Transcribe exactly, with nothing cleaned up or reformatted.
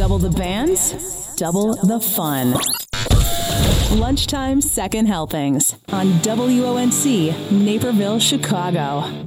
Double the bands, double the fun. Lunchtime Second Helpings on W O N C, Naperville, Chicago.